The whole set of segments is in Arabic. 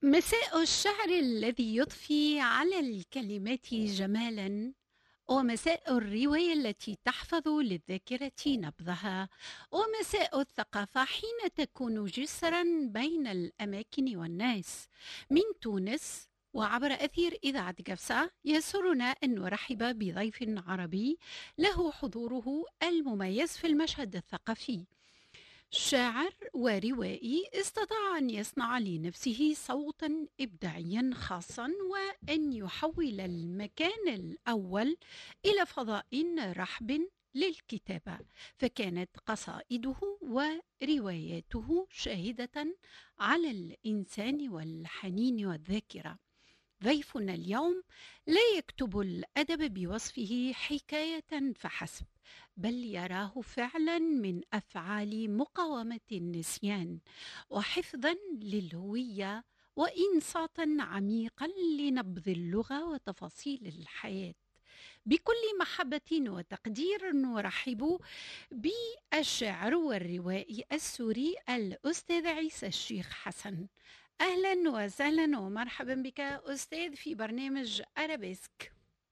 مساء الشعر الذي يضفي على الكلمات جمالا، ومساء الرواية التي تحفظ للذاكرة نبضها، ومساء الثقافة حين تكون جسرا بين الأماكن والناس. من تونس وعبر أثير إذاعة قفصة يسرنا أن نرحب بضيف عربي له حضوره المميز في المشهد الثقافي. شاعر وروائي استطاع أن يصنع لنفسه صوتا إبداعيا خاصا، وأن يحول المكان الأول إلى فضاء رحب للكتابة، فكانت قصائده ورواياته شاهدة على الإنسان والحنين والذاكرة. ضيفنا اليوم لا يكتب الأدب بوصفه حكاية فحسب، بل يراه فعلا من أفعال مقاومة النسيان وحفظا للهوية، وإنصاتا عميقا لنبض اللغة وتفاصيل الحياة. بكل محبة وتقدير نرحب بالشاعر والروائي السوري الأستاذ عيسى الشيخ حسن. أهلا وسهلا ومرحبا بك أستاذ في برنامج أرابيسك.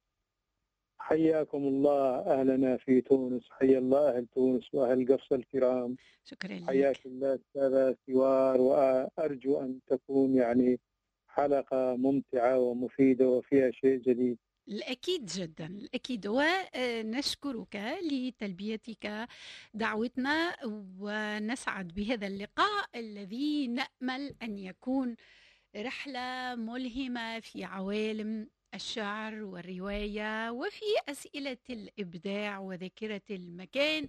حياكم الله أهلنا في تونس، حيا الله أهل تونس وأهل قفص الكرام. شكرا حياك لك. الله أستاذة سوار، وأرجو أن تكون حلقة ممتعة ومفيدة وفيها شيء جديد. الأكيد جدا الأكيد، ونشكرك لتلبيتك دعوتنا، ونسعد بهذا اللقاء الذي نأمل أن يكون رحلة ملهمة في عوالم الشعر والرواية، وفي أسئلة الإبداع وذاكرة المكان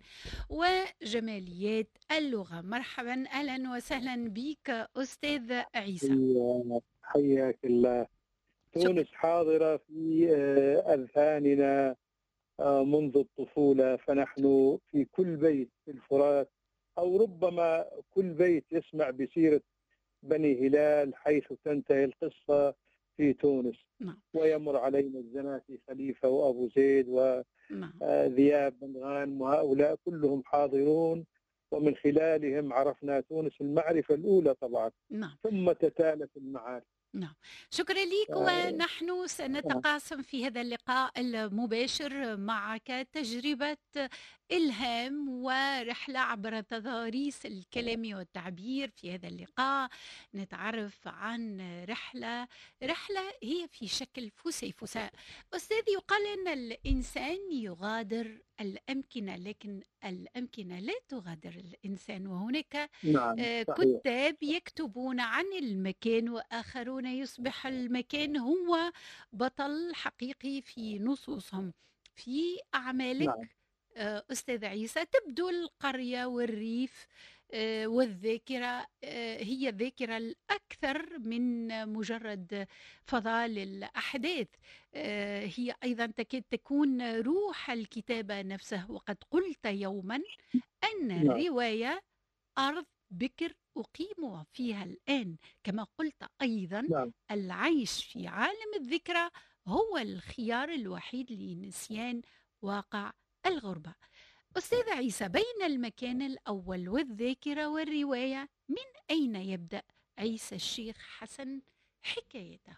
وجماليات اللغة. مرحبا، أهلا وسهلا بك أستاذ عيسى. حياك الله. شكرا. تونس حاضرة في أذهاننا منذ الطفولة، فنحن في كل بيت في الفرات، أو ربما كل بيت يسمع بسيرة بني هلال حيث تنتهي القصة في تونس، نعم. ويمر علينا الزناتي خليفة وأبو زيد نعم. وذياب بن غانم، وهؤلاء كلهم حاضرون، ومن خلالهم عرفنا تونس المعرفة الأولى طبعا، نعم. ثم تتالت المعارف. نعم. شكرا لك، آه، ونحن سنتقاسم في هذا اللقاء المباشر معك تجربة إلهام ورحلة عبر تضاريس الكلام والتعبير. في هذا اللقاء نتعرف عن رحلة هي في شكل فسيفساء. أستاذ، يقال أن الإنسان يغادر الأمكنة، لكن الأمكنة لا تغادر الإنسان، وهناك نعم صحيح. كتاب يكتبون عن المكان، وآخرون يصبح المكان هو بطل حقيقي في نصوصهم. في نعم. أعمالك أستاذ عيسى تبدو القرية والريف والذاكرة هي الذاكرة الأكثر من مجرد فضاء للأحداث. هي أيضا تكاد تكون روح الكتابة نفسه، وقد قلت يوما أن نعم. الرواية أرض بكر أقيم فيها الآن، كما قلت أيضا نعم. العيش في عالم الذكرى هو الخيار الوحيد لنسيان واقع الغربة. أستاذ عيسى، بين المكان الأول والذاكرة والرواية، من أين يبدأ عيسى الشيخ حسن حكايته؟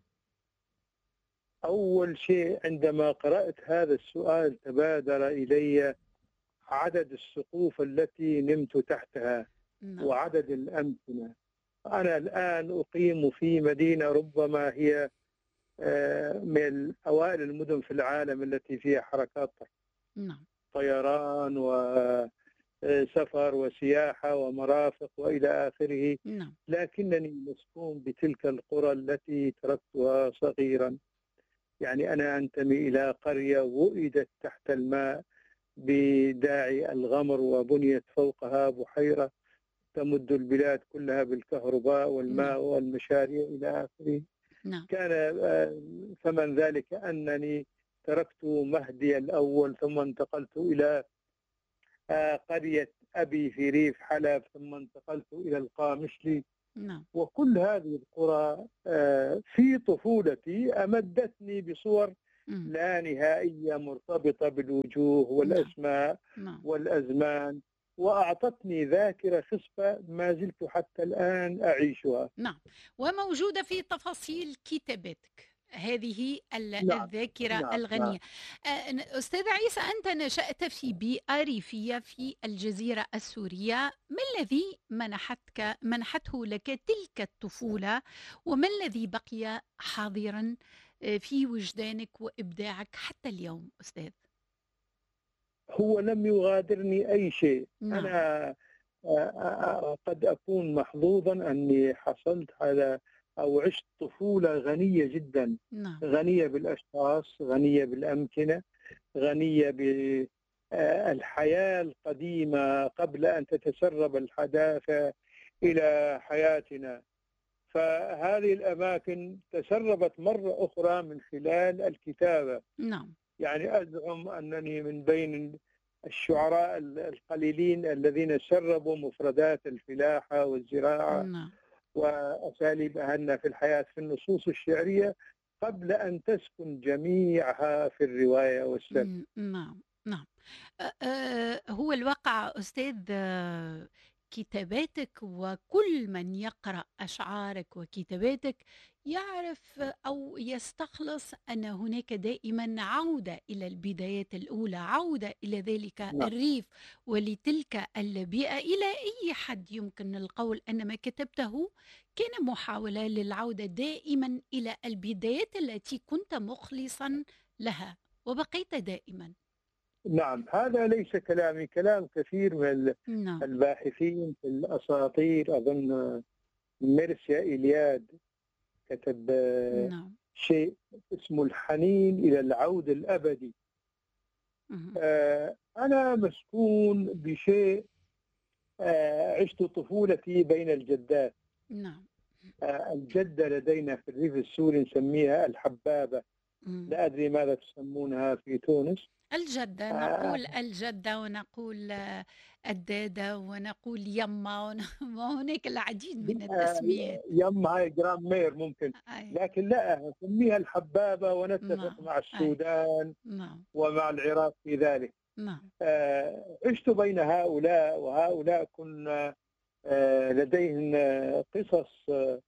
أول شيء عندما قرأت هذا السؤال تبادر إلي عدد السقوف التي نمت تحتها نعم. وعدد الأمكنة. أنا الآن أقيم في مدينة ربما هي من أوائل المدن في العالم التي فيها حركات نعم. طيران وسفر وسياحة ومرافق وإلى آخره، نعم. لكنني مسكون بتلك القرى التي تركتها صغيرا. يعني أنا أنتمي إلى قرية وئدت تحت الماء بداعي الغمر، وبنيت فوقها بحيرة تمد البلاد كلها بالكهرباء نعم. والماء والمشاريع إلى آخره. نعم. كان ثمن ذلك أنني تركت مهدي الأول، ثم انتقلت إلى قرية أبي في ريف حلب، ثم انتقلت إلى القامشلي. نعم. وكل هذه القرى في طفولتي أمدتني بصور مم. لا نهائية مرتبطة بالوجوه نعم. والأسماء نعم. والأزمان. وأعطتني ذاكرة خصبة ما زلت حتى الآن أعيشها. نعم، وموجودة في تفاصيل كتاباتك هذه نعم، الذاكرة نعم، نعم. الغنية. أستاذ عيسى، أنت نشأت في بيئة ريفية في الجزيرة السورية، ما الذي منحته لك تلك الطفولة، وما الذي بقي حاضرا في وجدانك وإبداعك حتى اليوم أستاذ؟ هو لم يغادرني أي شيء. نعم. أنا قد أكون محظوظا أني حصلت على أو عشت طفولة غنية جدا، نعم. غنية بالأشخاص، غنية بالأمكنة، غنية بالحياة القديمة قبل أن تتسرب الحداثة إلى حياتنا. فهذه الأماكن تسربت مرة أخرى من خلال الكتابة. نعم. يعني أزعم أنني من بين الشعراء القليلين الذين سربوا مفردات الفلاحة والزراعة نعم. وأساليبها في الحياة في النصوص الشعرية قبل أن تسكن جميعها في الرواية والسرد. نعم. نعم. هو الواقع أستاذ، كتاباتك وكل من يقرأ أشعارك وكتاباتك يعرف أو يستخلص أن هناك دائما عودة إلى البدايات الأولى، عودة إلى ذلك نعم، الريف ولتلك البيئة. إلى أي حد يمكن القول أن ما كتبته كان محاولة للعودة دائما إلى البدايات التي كنت مخلصا لها وبقيت دائما؟ نعم، هذا ليس كلامي، كلام كثير من نعم. الباحثين في الأساطير. أظن ميرسيا إلياد كتب نعم. شيء اسمه الحنين إلى العود الأبدي. اهم. أنا مسكون بشيء. عشت طفولتي بين الجدات. نعم. الجدة لدينا في الريف السوري نسميها الحبابة، إمم. لا أدري ماذا تسمونها في تونس. الجدة، آه، نقول الجدة ونقول الدادة ونقول يما وهناك العديد من التسميات. يم هاي جرام مير ممكن، أي. لكن لا نسميها الحبابة ونتفق نعم. مع أي. السودان نعم. ومع العراق في ذلك. نعم. عشت بين هؤلاء، وهؤلاء كنا لديهن قصص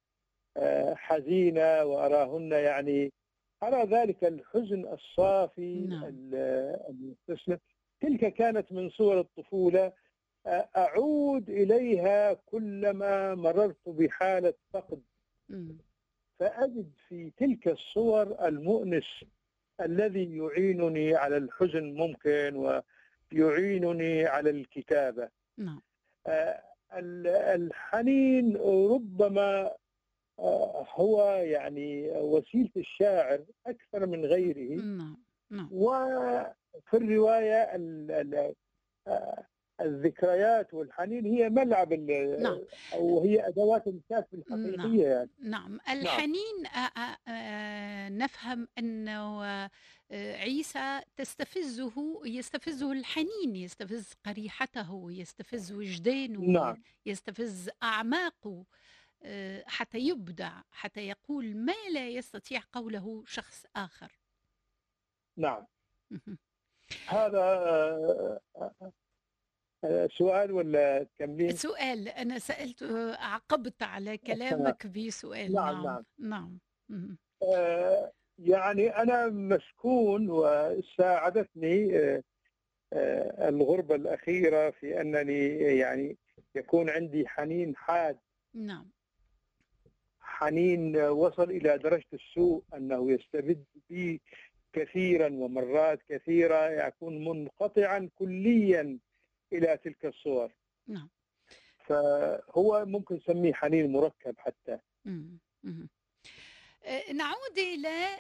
حزينة، وأراهن يعني أرى ذلك الحزن الصافي نعم. المستسلم. تلك كانت من صور الطفولة. أعود إليها كلما مررت بحالة فقد، إمم. فأجد في تلك الصور المؤنس الذي يعينني على الحزن ممكن، ويعينني على الكتابة. نعم. الحنين ربما هو يعني وسيلة الشاعر أكثر من غيره. نعم. نعم. وفي الرواية آه، الذكريات والحنين هي ملعب نعم. أو هي أدوات الكتاب نعم. الحقيقية يعني. نعم. نعم، الحنين، نفهم أنه عيسى يستفزه الحنين، يستفز قريحته، يستفز وجدانه، نعم، يستفز أعماقه، حتى يبدع، حتى يقول ما لا يستطيع قوله شخص آخر. نعم. اهم. هذا سؤال ولا تكملين؟ سؤال، أنا سألت، عقبت على كلامك بسؤال. نعم، نعم. نعم. نعم. اهم. يعني أنا مسكون وساعدتني الغربة الأخيرة في أنني يعني يكون عندي حنين حاد، نعم. حنين وصل إلى درجة السوء أنه يستبد بي كثيرا ومرات كثيرة، يكون منقطعا كليا إلى تلك الصور. نعم. فهو ممكن نسميه حنين مركب حتى. اهم. اهم. نعود إلى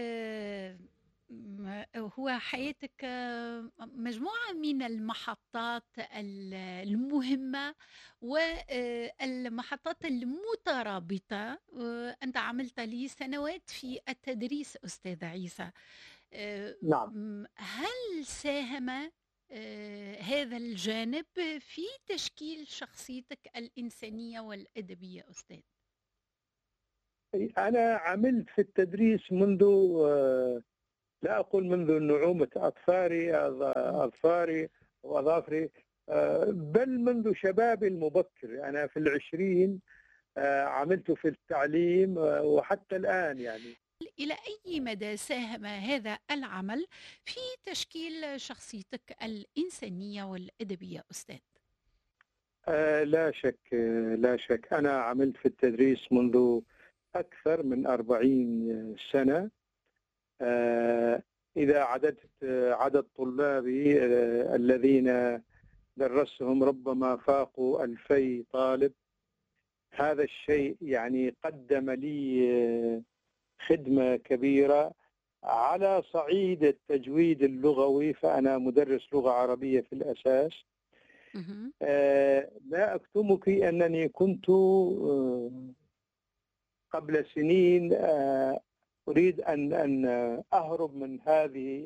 هو حياتك مجموعة من المحطات المهمة والمحطات المترابطة. أنت عملت لي سنوات في التدريس أستاذ عيسى. نعم. هل ساهم هذا الجانب في تشكيل شخصيتك الإنسانية والأدبية أستاذ؟ أنا عملت في التدريس منذ لا أقول منذ نعومة أظفاري مم. وأظافري. بل منذ شبابي المبكر. أنا في العشرين عملت في التعليم وحتى الآن يعني. إلى أي مدى ساهم هذا العمل في تشكيل شخصيتك الإنسانية والأدبية أستاذ؟ لا شك، لا شك، أنا عملت في التدريس منذ أكثر من 40 سنة. إذا عددت عدد طلابي الذين درسهم ربما فاقوا 2000 طالب. هذا الشيء يعني قدم لي خدمة كبيرة على صعيد التجويد اللغوي، فأنا مدرس لغة عربية في الأساس. مهم. لا أكتمك أنني كنت قبل سنين أريد أن أهرب من هذه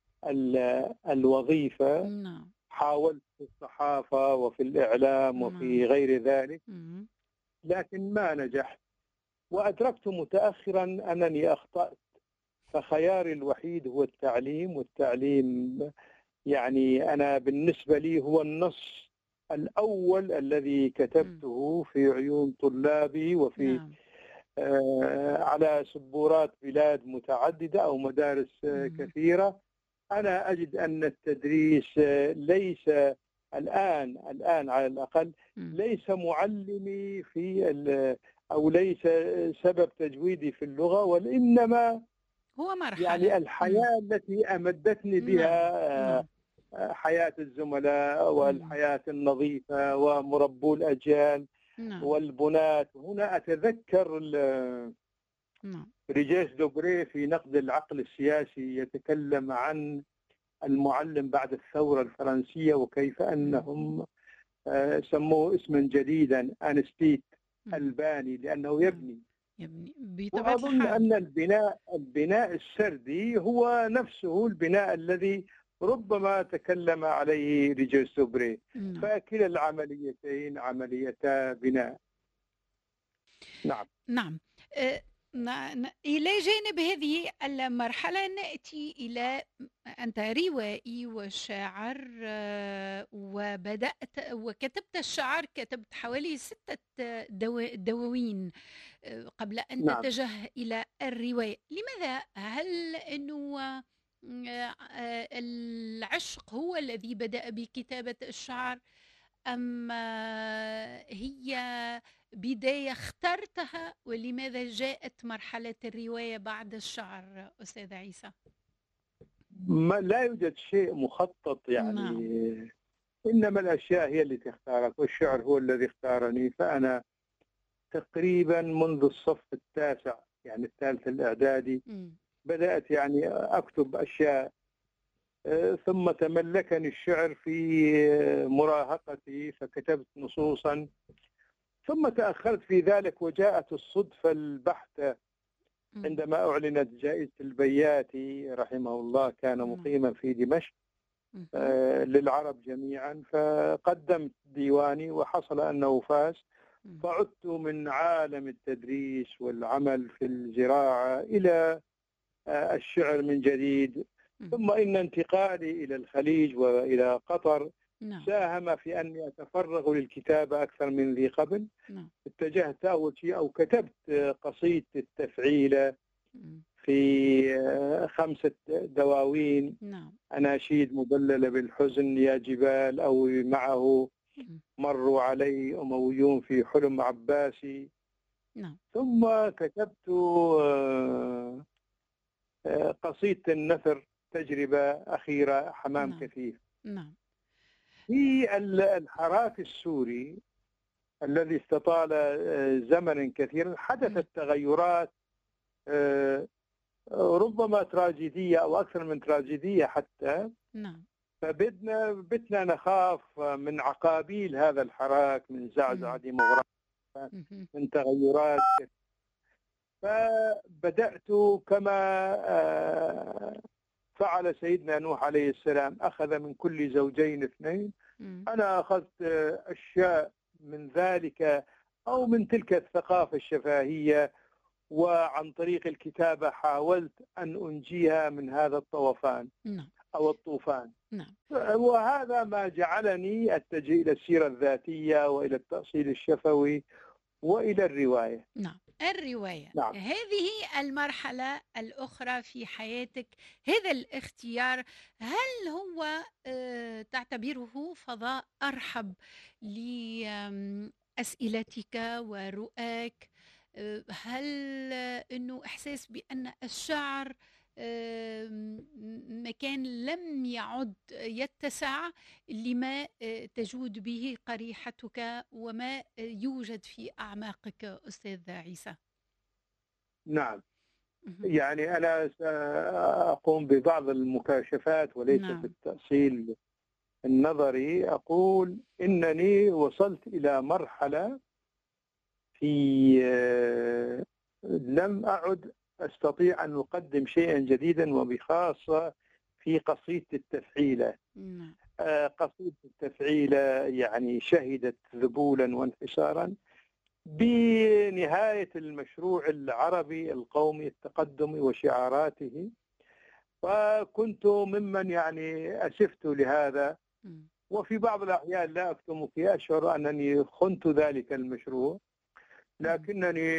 الوظيفة. نعم. حاولت في الصحافة وفي الإعلام نعم. وفي غير ذلك، مم. لكن ما نجحت، وأدركت متأخرا أنني أخطأت. فخياري الوحيد هو التعليم، والتعليم يعني أنا بالنسبة لي هو النص الأول الذي مم. كتبته في عيون طلابي وفي نعم. على سبورات بلاد متعددة أو مدارس مم. كثيرة. أنا أجد أن التدريس ليس الآن على الأقل مم. ليس معلمي أو ليس سبب تجويدي في اللغة، وإنما هو مرحلة. يعني مم. الحياة التي أمدتني نعم. بها نعم. حياة الزملاء مم. والحياة النظيفة ومربو الأجيال نعم. والبناة. هنا أتذكر نعم. ريجيس دوبري في نقد العقل السياسي يتكلم عن المعلم بعد الثورة الفرنسية، وكيف مم. أنهم سموه اسما جديدا أنستيت مم. الباني، لأنه نعم. يبني. يبني بطبيعة وأظن الحال. أن البناء السردي هو نفسه البناء الذي ربما تكلم عليه ريجيس دوبري. نعم. فكلا العمليتين عمليتا بناء. نعم. نعم. آه، إلى جانب هذه المرحلة نأتي إلى أنت روائي وشاعر، وبدأت وكتبت الشعر، كتبت حوالي 6 دواوين قبل أن نعم. تتجه إلى الرواية. لماذا؟ هل أنه العشق هو الذي بدأ بكتابة الشعر، أم هي بداية اخترتها؟ ولماذا جاءت مرحلة الرواية بعد الشعر أستاذ عيسى؟ ما لا يوجد شيء مخطط نعم. يعني، إنما الأشياء هي اللي تختارك، والشعر هو الذي اختارني. فأنا تقريبا منذ الصف التاسع يعني الثالث الإعدادي مم. بدأت يعني أكتب أشياء. ثم تملكني الشعر في مراهقتي فكتبت نصوصا. ثم تأخرت في ذلك، وجاءت الصدفة البحتة مم. عندما أعلنت جائزة البياتي رحمه الله، كان نعم. مقيما في دمشق، مهم. للعرب جميعا. فقدمت ديواني وحصل أنه فاز. مم. فعدت من عالم التدريس والعمل في الزراعة إلى الشعر من جديد. مم. ثم إن انتقالي إلى الخليج وإلى قطر نعم. ساهم في أني أتفرغ للكتابة أكثر من ذي قبل. نعم. اتجهت أول شيء أو كتبت قصيدة التفعيلة مم. في 5 دواوين: نعم. أناشيد مبللة بالحزن يا جبال، أو معه مم. مروا علي أمويون في حلم عباسي. نعم. ثم كتبت قصيدة النثر تجربة أخيرة حمام نعم. كثيف. نعم. في الحراك السوري الذي استطال زمنا كثيرا حدثت تغيرات ربما تراجيدية أو أكثر من تراجيدية حتى. نعم. بتنا نخاف من عقابيل هذا الحراك، من زعزعة مم. ديمغرافية، مهم. من تغيرات. فبدأت كما فعل سيدنا نوح عليه السلام، أخذ من كل زوجين 2. مم. أنا أخذت أشياء من ذلك أو من تلك الثقافة الشفاهية، وعن طريق الكتابة حاولت أن أنجيها من هذا الطوفان. نعم. أو الطوفان. نعم. وهذا ما جعلني أتجه إلى السيرة الذاتية وإلى التأصيل الشفوي وإلى الرواية. نعم، الرواية نعم. هذه المرحلة الأخرى في حياتك، هذا الاختيار، هل هو تعتبره فضاء أرحب لأسئلتك ورؤاك؟ هل أنه إحساس بأن الشعر مكان لم يعد يتسع لما تجود به قريحتك وما يوجد في أعماقك أستاذ عيسى؟ نعم، مهم. يعني أنا سأقوم ببعض المكاشفات وليس نعم. بالتأصيل النظري. أقول إنني وصلت إلى مرحلة في لم أعد أستطيع أن أقدم شيئا جديدا، وبخاصة في قصيدة التفعيلة. نعم. قصيدة التفعيلة يعني شهدت ذبولا وانحسارا بنهاية المشروع العربي القومي التقدمي وشعاراته، وكنت ممن يعني أسفت لهذا. مم. وفي بعض الأحيان لا أكتمك أشعر أنني خنت ذلك المشروع، مم. لكنني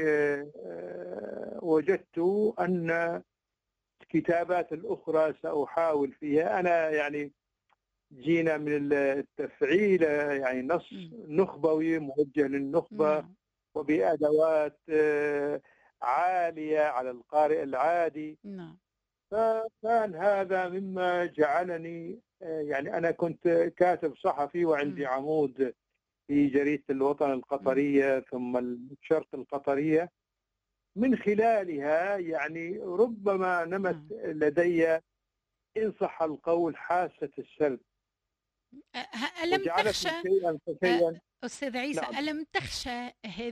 وجدت أن الكتابات الأخرى سأحاول فيها. أنا يعني جينا من التفعيل يعني نص مم. نخبوي موجه للنخبة نعم. وبأدوات عالية على القارئ العادي. نعم. فكان هذا مما جعلني يعني أنا كنت كاتب صحفي وعندي مم. عمود في جريدة الوطن مم. القطرية ثم الشرق القطرية. من خلالها يعني ربما نمت نعم. لدي إن صح القول حاسة السلب، ألم تخشى وجعلتني شيئا أ فشيئا. أستاذ عيسى، نعم. ألم تخشى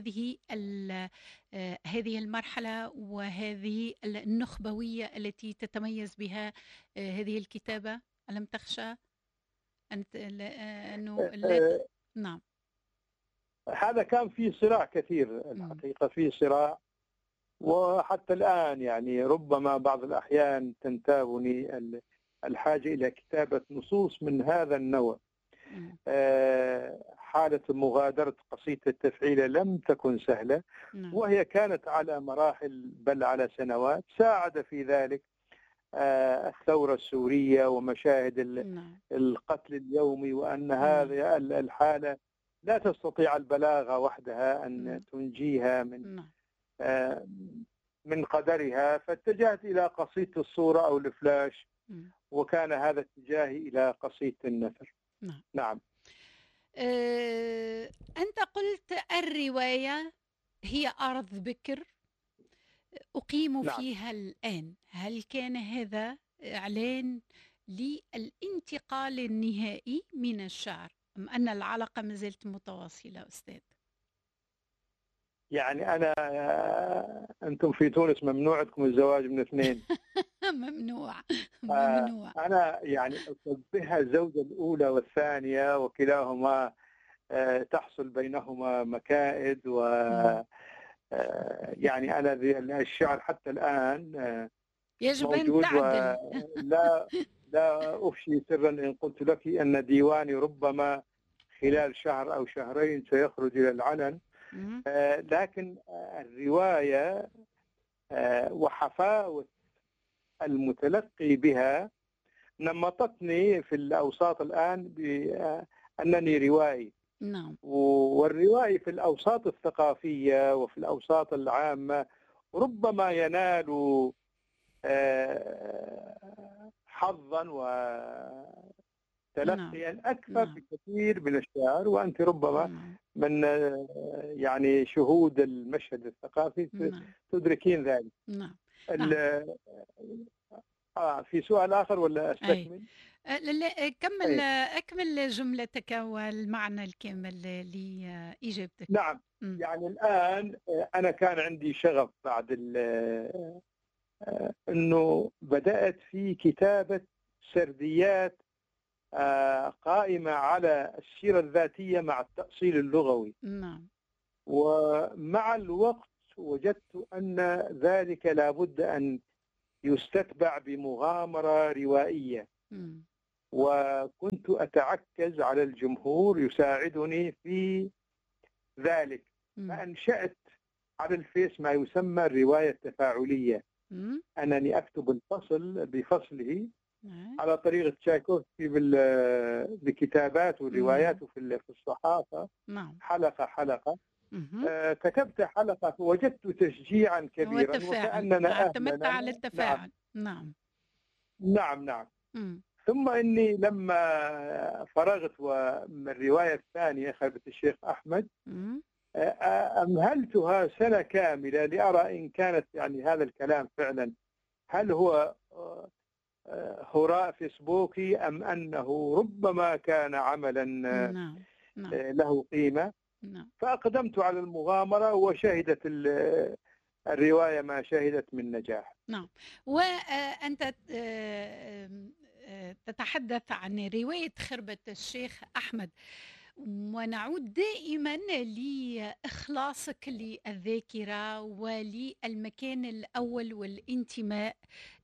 هذه المرحلة وهذه النخبوية التي تتميز بها هذه الكتابة؟ ألم تخشى أن أنه لا آه، نعم. هذا كان في صراع كثير إمم. الحقيقة، في صراع. وحتى الآن يعني ربما بعض الأحيان تنتابني الحاجة إلى كتابة نصوص من هذا النوع. إمم. حالة مغادرة قصيدة التفعيلة لم تكن سهلة، نعم. وهي كانت على مراحل بل على سنوات. ساعد في ذلك الثورة السورية ومشاهد نعم. القتل اليومي، وأن نعم. هذه الحالة لا تستطيع البلاغة وحدها أن إمم. تنجيها نعم. آه، من قدرها. فاتجهت إلى قصيدة الصورة أو الفلاش، إمم. وكان هذا اتجاهي إلى قصيدة النثر. نعم. نعم. أنت قلت الرواية هي أرض بكر أقيم نعم. فيها الآن، هل كان هذا إعلان للانتقال النهائي من الشعر أم أن العلاقة ما زالت متواصلة أستاذ؟ يعني أنا أنتم في تونس ممنوع عندكم الزواج من اثنين. ممنوع. ممنوع. أنا يعني أشبهها الزوجة الأولى والثانية، وكلاهما تحصل بينهما مكائد. و مم. يعني أنا الشعر حتى الآن يجب أن موجود، تعدل. لا أفشي سرا إن قلت لك أن ديواني ربما خلال شهر أو شهرين سيخرج إلى العلن. مم. لكن الرواية وحفاوة المتلقي بها نمطتني في الأوساط الآن بأنني روائي. نعم. والروائي في الأوساط الثقافية وفي الأوساط العامة ربما ينال حظا نعم. وتلقيا أكثر نعم. بكثير من الشعر. وأنت ربما نعم. من يعني شهود المشهد الثقافي نعم. تدركين ذلك. نعم. نعم. ال- في سؤال آخر ولا أي أستكمل؟ لا لا، كمل، طيب. أكمل جملتك والمعنى الكامل لإجابتك. نعم. مم. يعني الآن أنا كان عندي شغف بعد أنه بدأت في كتابة سرديات قائمة على السيرة الذاتية مع التأصيل اللغوي. نعم. ومع الوقت وجدت أن ذلك لابد أن يستتبع بمغامرة روائية. إمم. وكنت أتعكز على الجمهور يساعدني في ذلك، إمم. فأنشأت على الفيس ما يسمى الرواية التفاعلية، إمم. أنني أكتب الفصل بفصله أي. على طريقة تشايكوفسكي بكتاباته نعم. ورواياته في الصحافة، نعم. حلقة حلقة. اهم. كتبت حلقة فوجدت تشجيعا كبيرا وتفاعل، وكأننا اعتمدت على أهلنا. نعم، التفاعل. نعم. نعم، نعم. إمم. ثم إني لما فرغت من الرواية الثانية خيبة الشيخ أحمد، إمم. أمهلتها سنة كاملة لأرى إن كانت يعني هذا الكلام فعلا هل هو هراء فيسبوكي أم أنه ربما كان عملا نعم. نعم. له قيمة. نعم. فأقدمت على المغامرة وشهدت الرواية ما شهدت من نجاح. نعم. وأنت تتحدث عن رواية خربة الشيخ أحمد، ونعود دائما لإخلاصك للذاكرة وللمكان الأول والانتماء،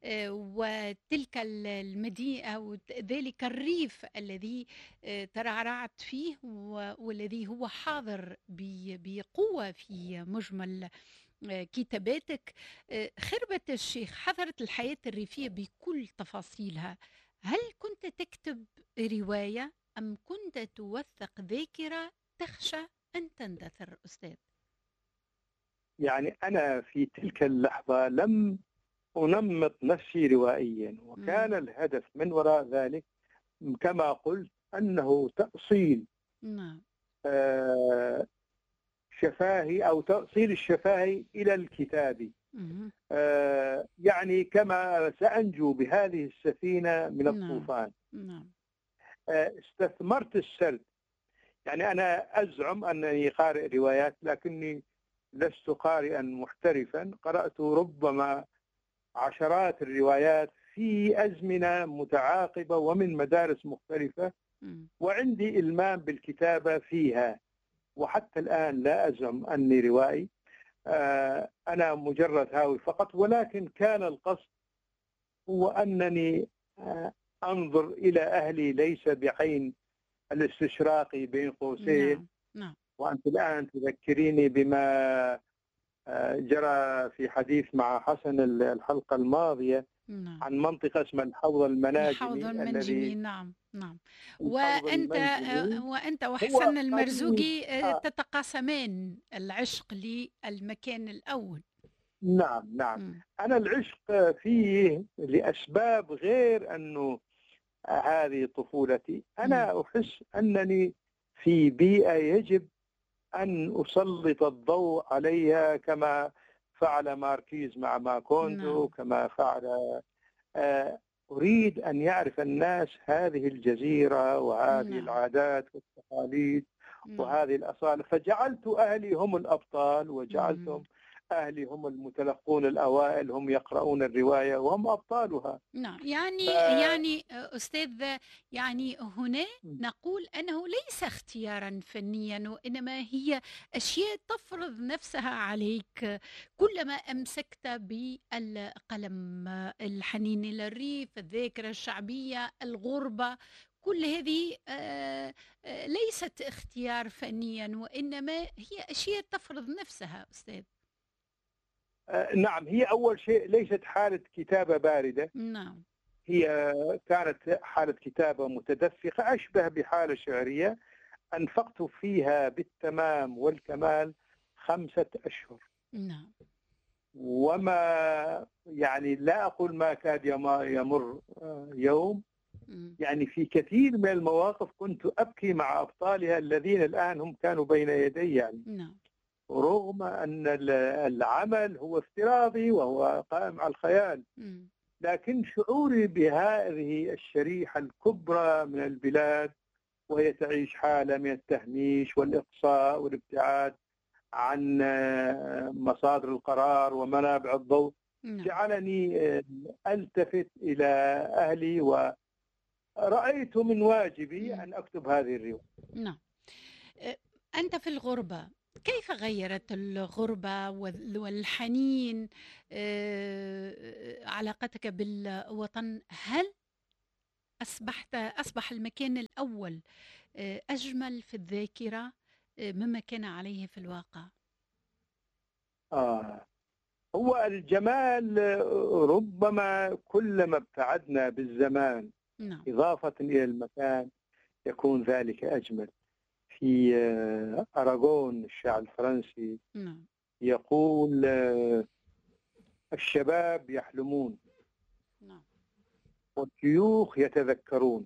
وتلك المدينة وذلك الريف الذي ترعرعت فيه والذي هو حاضر بقوة في مجمل كتاباتك. خربة الشيخ حضرت الحياة الريفية بكل تفاصيلها. هل كنت تكتب رواية أم كنت توثق ذاكرة تخشى أن تندثر أستاذ؟ يعني أنا في تلك اللحظة لم أنمط نفسي روائيا، وكان مم. الهدف من وراء ذلك كما قلت أنه تأصيل نعم. آه، شفاهي أو تأصيل الشفاهي إلى الكتاب. مم. يعني كما سأنجو بهذه السفينة من نعم. الطوفان. نعم. استثمرت السرد. يعني أنا أزعم أنني قارئ روايات لكني لست قارئا محترفا، قرأت ربما عشرات الروايات في أزمنة متعاقبة ومن مدارس مختلفة، مم. وعندي إلمام بالكتابة فيها، وحتى الآن لا أزعم أني روائي. أنا مجرد هاوي فقط، ولكن كان القصد هو أنني أنظر إلى أهلي ليس بعين الاستشراقي بين قوسين. نعم. نعم. وأنت الآن تذكريني بما جرى في حديث مع حسن الحلقة الماضية نعم. عن منطقة اسمها الحوض الحوض المناجمي المنجمي. الذي نعم. نعم. الحوض وأنت المنجمي وأنت هو وحسن قريب. المرزوقي تتقاسمان العشق للمكان الأول. نعم، نعم. مم. أنا العشق فيه لأسباب غير أنه هذه طفولتي. مم. أنا أحس أنني في بيئة يجب أن أسلط الضوء عليها كما فعل ماركيز مع ماكوندو، نعم. كما فعل أريد أن يعرف الناس هذه الجزيرة وهذه نعم. العادات والتقاليد نعم. وهذه الأصالة، فجعلت أهلي هم الأبطال وجعلتهم مم. أهلي هم المتلقون الأوائل، هم يقرؤون الرواية وهم أبطالها. نعم. ف... يعني أستاذ، يعني هنا نقول أنه ليس اختيارا فنيا، وإنما هي أشياء تفرض نفسها عليك كلما أمسكت بالقلم. الحنين إلى الريف، الذاكرة الشعبية، الغربة، كل هذه ليست اختيار فنيا، وإنما هي أشياء تفرض نفسها أستاذ. نعم، هي أول شيء ليست حالة كتابة باردة، نعم. هي كانت حالة كتابة متدفقة أشبه بحالة شعرية. أنفقت فيها بالتمام والكمال 5 أشهر، نعم. وما يعني لا أقول ما كاد يمر يوم. مم. يعني في كثير من المواقف كنت أبكي مع أبطالها الذين الآن هم كانوا بين يدي، يعني نعم. رغم أن العمل هو افتراضي وهو قائم على الخيال، مم. لكن شعوري بهذه الشريحة الكبرى من البلاد وهي تعيش حالة من التهميش والإقصاء والابتعاد عن مصادر القرار ومنابع الضوء نعم. جعلني التفت الى اهلي، ورأيت من واجبي مم. ان اكتب هذه الرواية. نعم. أنت في الغربة، كيف غيرت الغربة والحنين علاقتك بالوطن؟ هل أصبح المكان الأول أجمل في الذاكرة مما كان عليه في الواقع. آه هو الجمال ربما كلما ابتعدنا بالزمان نعم. إضافة إلى المكان يكون ذلك أجمل. في أراغون الشاعر الفرنسي نعم. يقول الشباب يحلمون نعم. والشيوخ يتذكرون.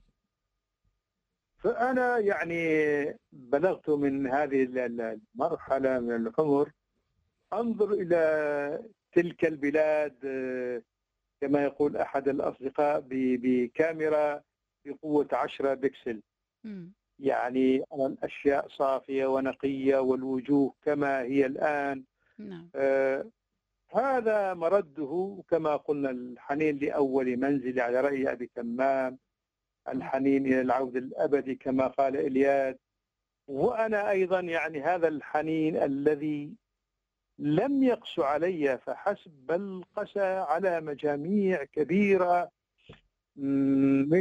فأنا يعني بلغت من هذه المرحلة من العمر أنظر إلى تلك البلاد كما يقول أحد الأصدقاء بكاميرا بقوة 10 بكسل. مم. يعني أرى الأشياء صافية ونقية والوجوه كما هي الآن. نعم. هذا مرده كما قلنا الحنين لأول منزل على رأي أبي تمام، مم. الحنين إلى العود الأبدي كما قال إلياد. وأنا أيضا يعني هذا الحنين الذي لم يقس علي فحسب بل قسى على مجاميع كبيرة من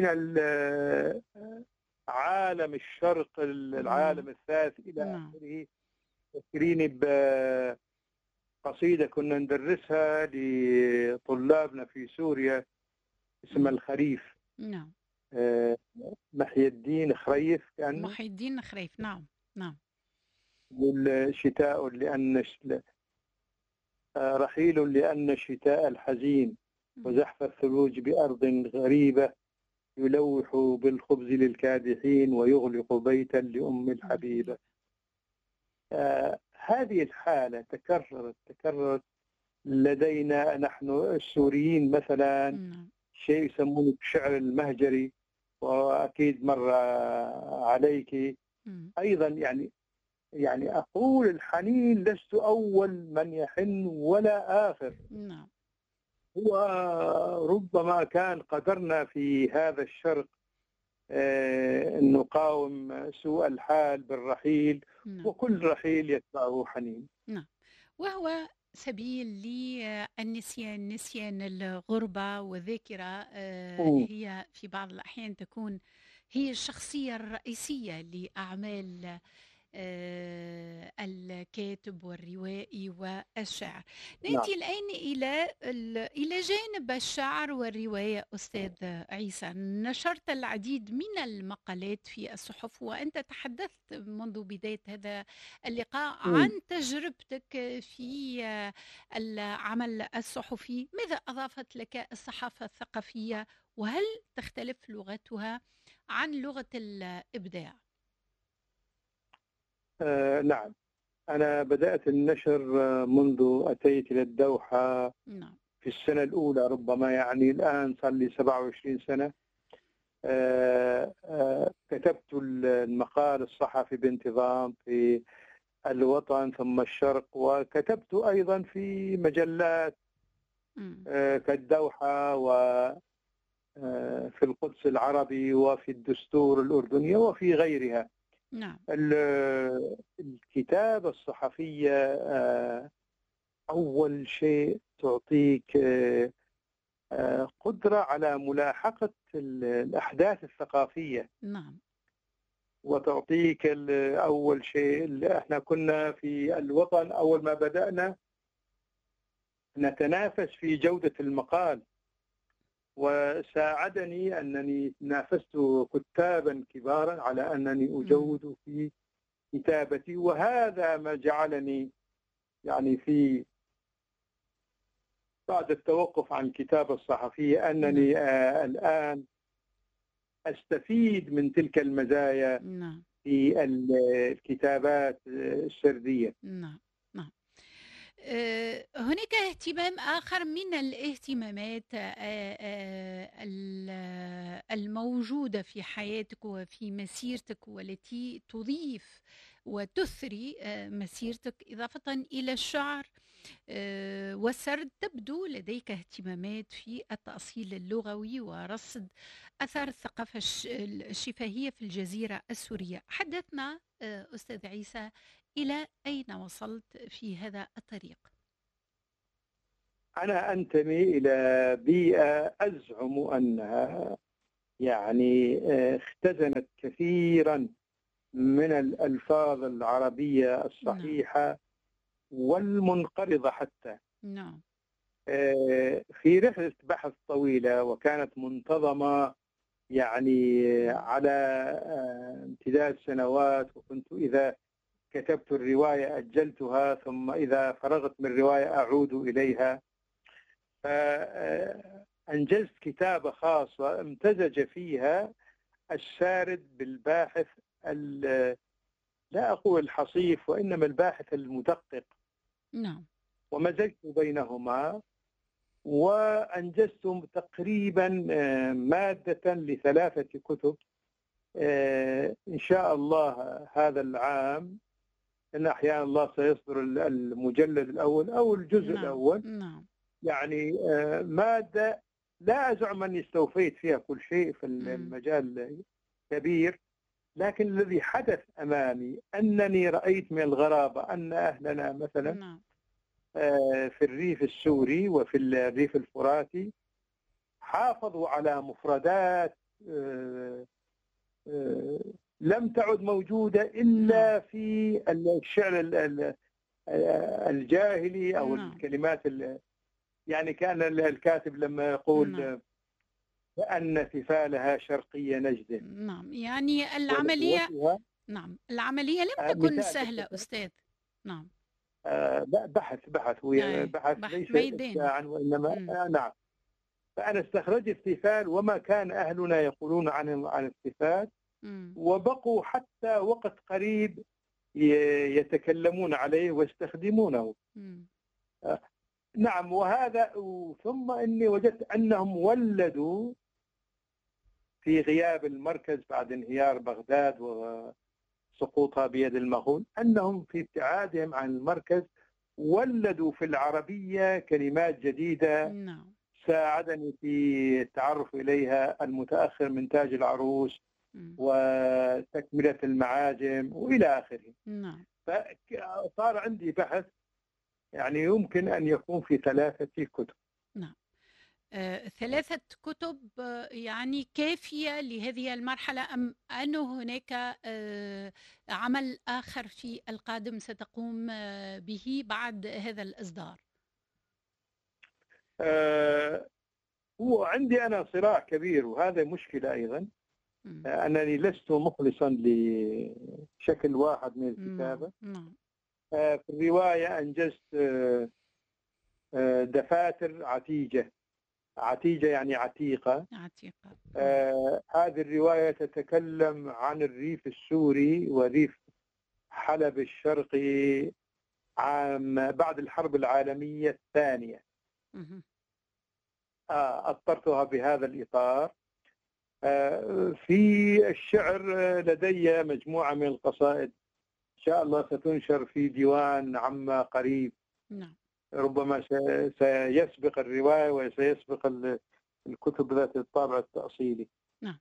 عالم الشرق نعم. العالم الثالث إلى نعم. آخره. تذكريني بقصيدة كنا ندرسها لطلابنا في سوريا اسمها مم. الخريف. نعم. آه، محي الدين خريف كأنه محي الدين خريف. نعم. نعم. والشتاء لأن رحيل لأن الشتاء الحزين مم. وزحف الثلوج بأرض غريبة يلوح بالخبز للكادحين ويغلق بيتا لأم الحبيبة. حبيبي. هذه الحالة تكررت لدينا نحن السوريين مثلا، نعم. شيء يسمونه الشعر المهجري، وأكيد مر عليك مم. أيضا. يعني أقول الحنين لست أول من يحن ولا آخر. نعم. هو ربما كان قدرنا في هذا الشرق أن نقاوم سوء الحال بالرحيل، نعم. وكل رحيل يتبعه حنين. نعم. وهو سبيل للنسيان، نسيان الغربة والذاكرة. مم. هي في بعض الأحيان تكون هي الشخصية الرئيسية لأعمال الكاتب والروائي والشاعر. نعم. نأتي الآن إلى جانب الشعر والرواية. أستاذ عيسى، نشرت العديد من المقالات في الصحف، وأنت تحدثت منذ بداية هذا اللقاء عن مم. تجربتك في العمل الصحفي. ماذا أضافت لك الصحافة الثقافية، وهل تختلف لغتها عن لغة الإبداع؟ نعم، أنا بدأت النشر منذ أتيت إلى الدوحة نعم. في السنة الأولى ربما، يعني الآن صار لي 27 سنة. كتبت المقال الصحفي بانتظام في الوطن ثم الشرق، وكتبت أيضا في مجلات مم. كالدوحة وفي القدس العربي وفي الدستور الأردنية وفي غيرها. نعم. الكتابة الصحفية أول شيء تعطيك قدرة على ملاحقة الأحداث الثقافية، نعم. وتعطيك أول شيء اللي احنا كنا في الوطن أول ما بدأنا نتنافس في جودة المقال، وساعدني أنني نافست كتابا كبارا على أنني مم. أجود في كتابتي. وهذا ما جعلني يعني في بعد التوقف عن الكتابة الصحفية نعم. أنني الآن أستفيد من تلك المزايا نعم. في الكتابات السردية. نعم. نعم. هناك اهتمام آخر من الاهتمامات الموجودة في حياتك وفي مسيرتك، والتي تضيف وتثري مسيرتك إضافة إلى الشعر والسرد. تبدو لديك اهتمامات في التأصيل اللغوي ورصد أثر الثقافة الشفاهية في الجزيرة السورية. حدثنا أستاذ عيسى، إلى أين وصلت في هذا الطريق؟ أنا أنتمي إلى بيئة أزعم أنها يعني اختزنت كثيرا من الألفاظ العربية نعم، الصحيحة والمنقرضة حتى، نعم، في رحلة بحث طويلة وكانت منتظمة، يعني إمم، على امتداد سنوات. وكنت إذا كتبت الرواية أجلتها، ثم إذا فرغت من الرواية أعود إليها. فأنجزت كتابة خاصة امتزج فيها السارد بالباحث، لا أقول الحصيف، وإنما الباحث المدقق، نعم، ومزجت بينهما وأنجزت تقريبا مادة ل3 كتب. إن شاء الله هذا العام، إن أحيانا الله سيصدر المجلد الأول أو الجزء نعم، الأول. نعم، يعني مادة لا أزعم أني استوفيت فيها كل شيء، في إمم، المجال كبير، لكن الذي حدث أمامي أنني رأيت من الغرابة أن أهلنا مثلا نعم، في الريف السوري وفي الريف الفراتي حافظوا على مفردات آه، آه، لم تعد موجودة نعم، إلا في الشعر الجاهلي أو نعم، الكلمات يعني كان الكاتب لما نعم. يقول كأن تفالها شرقي نجد نعم، يعني العملية ولقوتها. نعم، العملية لم تكن مثال سهلة بس، أستاذ. نعم، بحث هو أي بحث بحث ليس ميداني. إبداعا، وإنما إمم، نعم. فأنا استخرجت تيفال وما كان أهلنا يقولون عن التيفال، إمم، وبقوا حتى وقت قريب يتكلمون عليه ويستخدمونه. إمم، آه، نعم. وهذا، ثم إني وجدت أنهم ولدوا في غياب المركز بعد انهيار بغداد وسقوطها بيد المغول، أنهم في ابتعادهم عن المركز ولدوا في العربية كلمات جديدة نعم، ساعدني في التعرف إليها المتأخر من تاج العروس إمم، وتكملة المعاجم وإلى آخره. نعم، فصار عندي بحث يعني يمكن أن يكون في 3 كتب. نعم. 3 كُتب يعني كافية لهذه المرحلة أم أن هناك عمل آخر في القادم ستقوم به بعد هذا الإصدار؟ آه، هو عندي أنا صراع كبير، وهذا مشكلة أيضا، إمم، أنني لست مخلصا لشكل واحد من نعم، الكتابة. نعم، في الرواية أنجزت دفاتر عتيجة. عتيجة يعني عتيقة. عتيقة، نعم، هذه الرواية تتكلم عن الريف السوري وريف حلب الشرقي بعد الحرب العالمية الثانية. اهم، أطرتها بهذا الإطار. في الشعر لدي مجموعة من القصائد إن شاء الله ستنشر في ديوان عما قريب، نعم. ربما سيسبق الرواية وسيسبق الكتب ذات الطابع التأصيلي. نعم.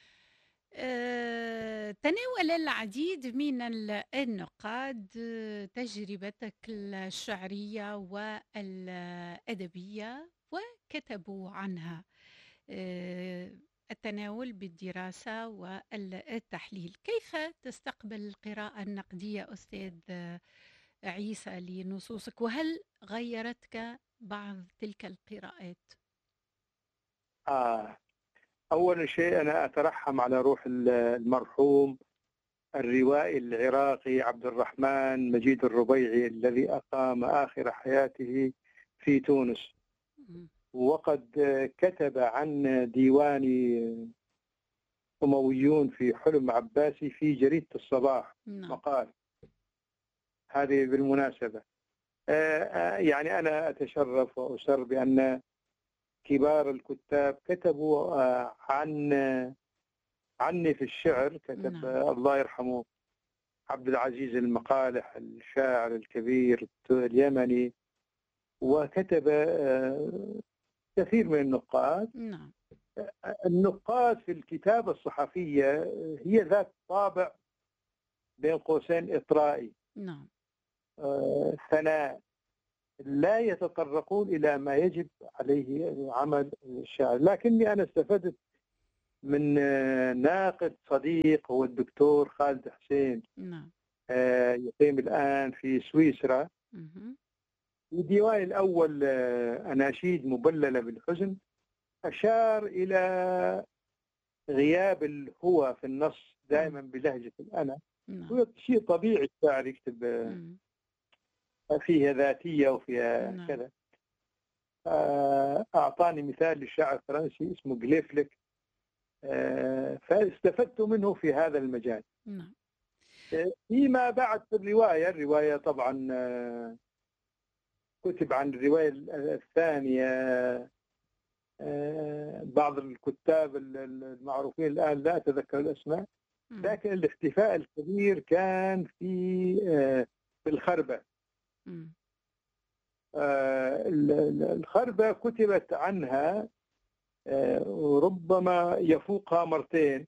تناول العديد من النقاد تجربتك الشعرية والأدبية وكتبوا عنها. آآ التناول بالدراسة والتحليل. كيف تستقبل القراءة النقدية أستاذ عيسى لنصوصك، وهل غيّرتك بعض تلك القراءات؟ آه أول شيء أنا أترحم على روح المرحوم الروائي العراقي عبد الرحمن مجيد الربيعي، الذي أقام آخر حياته في تونس. إمم، وقد كتب عن ديوان أمويون في حلم عباسي في جريدة الصباح نعم، مقال. هذه بالمناسبة، يعني أنا أتشرف وأسر بأن كبار الكتاب كتبوا عني في الشعر. كتب نعم، الله يرحمه عبد العزيز المقالح الشاعر الكبير اليمني، وكتب كثير من النقاد. نعم، النقاد في الكتابة الصحفية هي ذات طابع بين قوسين إطرائي، نعم، ثناء، لا يتطرقون إلى ما يجب عليه عمل الشاعر. لكني أنا استفدت من ناقد صديق هو الدكتور خالد حسين، نعم. يقيم الآن في سويسرا. اهم. في ديوانه الأول أناشيد مبللة بالحزن، أشار إلى غياب الهوى في النص إمم. دائما بلهجة الأنا. نعم. هو شيء طبيعي الشاعر يكتب إمم. فيها ذاتية وفيها نعم. كذا. أعطاني مثال للشاعر الفرنسي اسمه جليفليك، فاستفدت منه في هذا المجال. نعم. فيما بعد في الرواية طبعا كتب عن الرواية الثانية بعض الكتاب المعروفين الآن لا أتذكر الأسماء، إمم. لكن الاحتفاء الكبير كان في الخربة. إمم. الخربة كتبت عنها ربما يفوقها مرتين.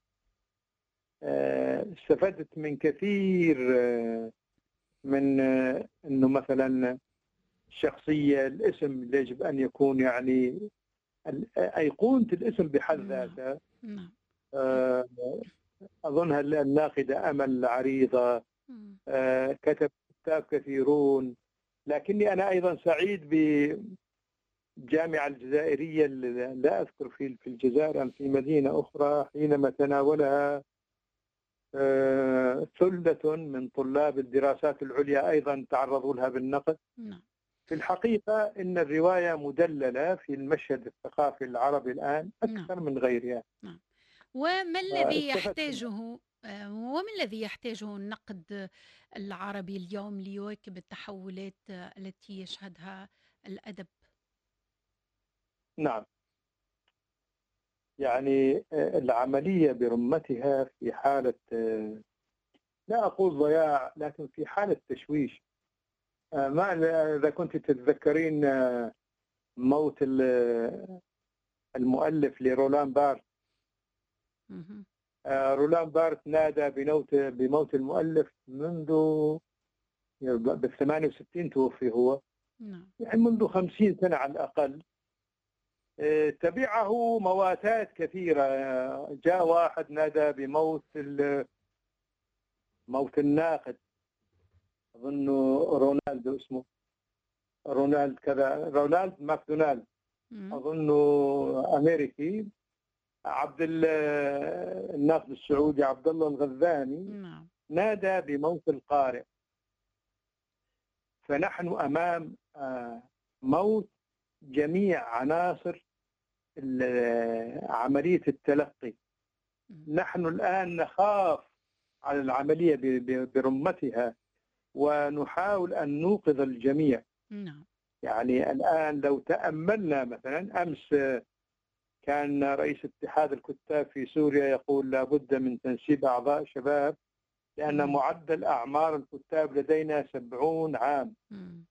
استفدت من كثير من أنه مثلا الشخصية الاسم اللي يجب أن يكون يعني أيقونة الاسم بحد نعم. ذاتها. نعم. آه، أظنها الناقدة أمل عريضة. إمم. كتب كتاب كثيرون، لكني أنا أيضا سعيد بالجامعة الجزائرية اللي لا أذكر في الجزائر أم في مدينة أخرى، حينما تناولها ثلة من طلاب الدراسات العليا أيضا تعرضوا لها بالنقد. نعم. في الحقيقة إن الرواية مدللة في المشهد الثقافي العربي الآن نعم. أكثر من غيرها. نعم. وما الذي استفدت منها. يحتاجه وما الذي يحتاجه النقد العربي اليوم ليواكب التحولات التي يشهدها الأدب؟ نعم، يعني العملية برمتها في حالة لا أقول ضياع، لكن في حالة تشويش. ما إذا كنت تتذكرين موت المؤلف لرولان بارت. اهم. رولان بارت نادى بموت المؤلف منذ بال 68 توفي هو، نعم. يعني منذ 50 سنة على الأقل. تبعه مواتات كثيرة. جاء واحد نادى بموت موت الناقد، أظن رونالد اسمه، رونالد كذا، رونالد ماكدونالد إمم. أظن، أمريكي. الناقد السعودي عبد الله الغذاني نعم. نادى بموت القارئ. فنحن أمام موت جميع عناصر عملية التلقي. إمم. نحن الآن نخاف على العملية برمتها ونحاول أن نوقظ الجميع. نعم. يعني الآن لو تأملنا مثلا أمس كان رئيس اتحاد الكتاب في سوريا يقول لابد من تنسيب أعضاء شباب، لأن إمم. معدل أعمار الكتاب لدينا 70 عام. إمم.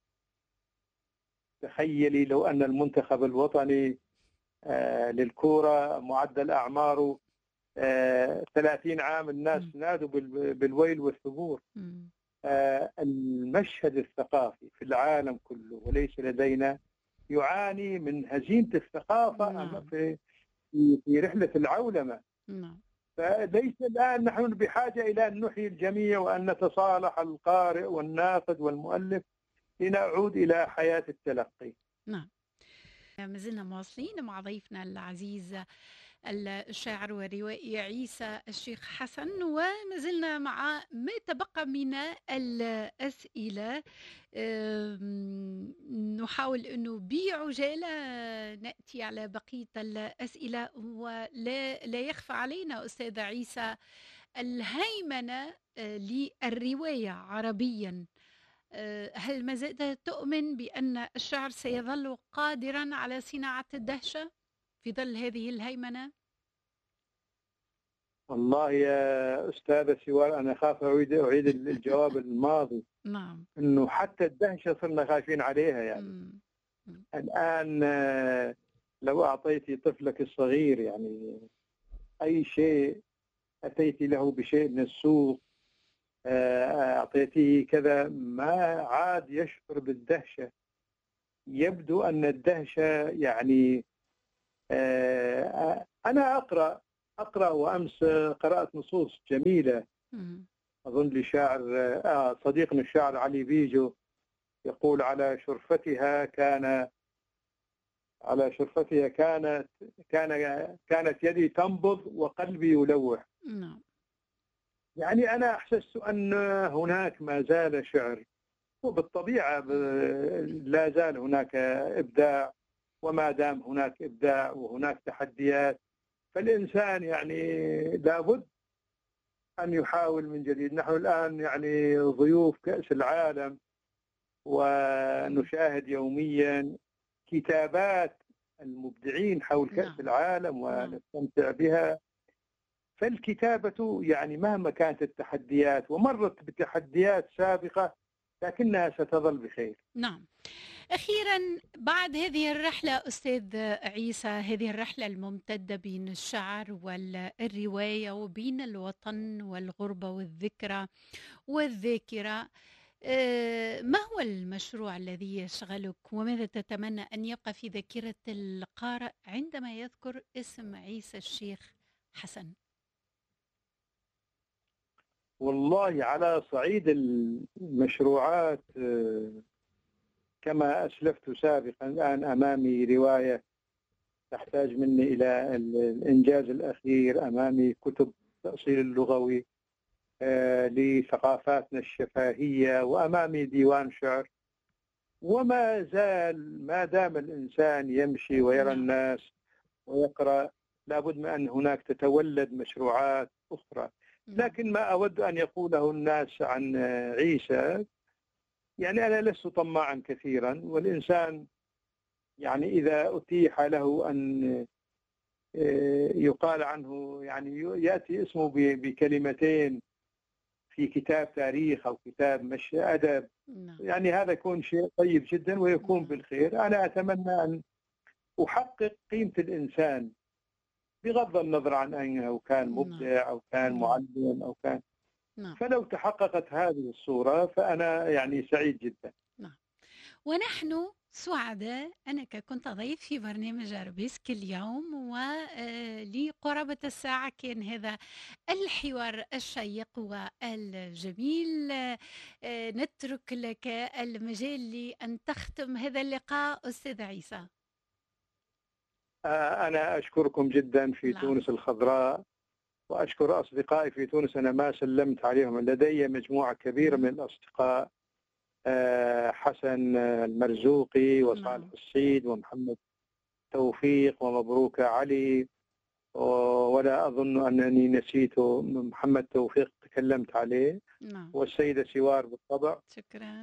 تخيلي لو أن المنتخب الوطني للكورة معدل أعماره 30 عام، الناس إمم. نادوا بالويل والثبور. إمم. المشهد الثقافي في العالم كله وليس لدينا يعاني من هزيمة الثقافة نعم. في رحلة العولمة. نعم. فليس الآن نحن بحاجة إلى أن نحيي الجميع وأن نتصالح القارئ والناقد والمؤلف لنعود إلى حياة التلقي. نعم. ما زلنا مواصلين مع ضيفنا العزيز الشاعر والروائي عيسى الشيخ حسن، وما زلنا مع ما تبقى من الأسئلة. نحاول أنه بعجالة نأتي على بقية الأسئلة، ولا يخفى علينا أستاذ عيسى الهيمنة للرواية عربيا. هل ما زلت تؤمن بأن الشعر سيظل قادرا على صناعة الدهشة في ظل هذه الهيمنة؟ والله يا أستاذة سوار، أنا خاف أعيد الجواب الماضي. نعم. أنه حتى الدهشة صرنا خايفين عليها. يعني مم. مم. الآن لو أعطيتي طفلك الصغير يعني أي شيء، أتيت له بشيء من السوق، أعطيته كذا، ما عاد يشعر بالدهشة. يبدو أن الدهشة يعني أنا أقرأ أقرأ، وأمس قرأت نصوص جميلة. مم. أظن لشاعر صديقنا الشاعر علي بيجو يقول: على شرفتها كانت يدي تنبض وقلبي يلوح. نعم. يعني أنا أحسست أن هناك ما زال شعر، وبالطبيعة لا زال هناك إبداع، وما دام هناك إبداع وهناك تحديات فالإنسان يعني لابد أن يحاول من جديد. نحن الآن يعني ضيوف كأس العالم، ونشاهد يوميا كتابات المبدعين حول كأس نعم. العالم نعم. ونستمتع بها. فالكتابة يعني مهما كانت التحديات، ومرت بتحديات سابقة، لكنها ستظل بخير. نعم. أخيرا، بعد هذه الرحلة أستاذ عيسى، هذه الرحلة الممتدة بين الشعر والرواية وبين الوطن والغربة والذكرى والذاكرة، ما هو المشروع الذي يشغلك، وماذا تتمنى أن يبقى في ذاكرة القارئ عندما يذكر اسم عيسى الشيخ حسن؟ والله على صعيد المشروعات، كما أسلفت سابقا، الآن أمامي رواية تحتاج مني إلى الإنجاز الأخير، أمامي كتب التأصيل اللغوي لثقافاتنا الشفاهية، وأمامي ديوان شعر. وما زال ما دام الإنسان يمشي ويرى نعم. الناس ويقرأ، لابد من أن هناك تتولد مشروعات أخرى. نعم. لكن ما أود أن يقوله الناس عن عيسى، يعني أنا لست طماعا كثيرا، والإنسان يعني إذا أتيح له أن يقال عنه، يعني يأتي اسمه بكلمتين في كتاب تاريخ أو كتاب مش أدب، نعم. يعني هذا يكون شيء طيب جدا ويكون نعم. بالخير. أنا أتمنى أن أحقق قيمة الإنسان بغض النظر عن أنه كان نعم. مبدع أو كان نعم. معلم أو كان، نعم. فلو تحققت هذه الصورة فأنا يعني سعيد جدا. نعم. ونحن سعداء أنك كنت ضيف في برنامج أرابيسك اليوم، ولقرابة الساعة كان هذا الحوار الشيق والجميل. نترك لك المجال لأن تختم هذا اللقاء أستاذ عيسى. أنا أشكركم جدا في العفو. تونس الخضراء، وأشكر أصدقائي في تونس. أنا ما سلمت عليهم، لدي مجموعة كبيرة من الأصدقاء، حسن المرزوقي وصالح نعم. الصيد ومحمد توفيق ومبروك علي، ولا أظن أنني نسيته. محمد توفيق تكلمت عليه، نعم. والسيدة سوار بالطبع. شكرا.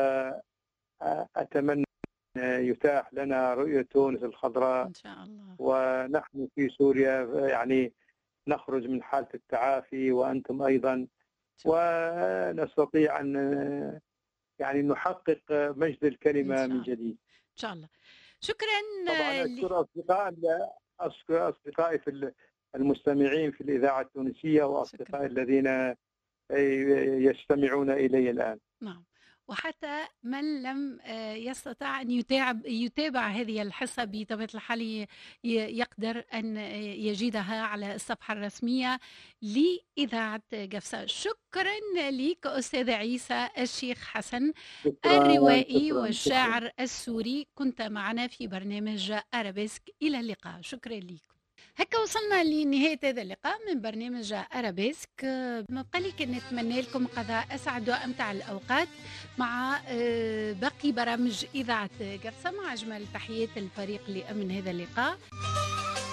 أتمنى أن يتاح لنا رؤية تونس الخضراء، إن شاء الله. ونحن في سوريا يعني نخرج من حالة التعافي وأنتم أيضا، شكرا. ونستطيع أن يعني نحقق مجد إن الكلمة شاء من الله. جديد. إن شاء الله. شكرا. طبعا لي. أشكر أصدقائي في المستمعين في الإذاعة التونسية، شكرا. وأصدقائي الذين يستمعون إلي الآن. نعم. وحتى من لم يستطع أن يتابع هذه الحصة بطبيعة الحال يقدر أن يجدها على الصفحة الرسمية لإذاعة قفصة. شكرا لك أستاذ عيسى الشيخ حسن، شكرا الروائي شكرا شكرا. والشاعر السوري، كنت معنا في برنامج أرابيسك. إلى اللقاء. شكرا لكم. هكا وصلنا لنهاية هذا اللقاء من برنامج أرابيسك. ما بقى لي كان نتمنى لكم قضاء أسعد وأمتع الأوقات مع باقي برامج إذاعة قفصة، مع أجمل تحيات الفريق لأمن هذا اللقاء.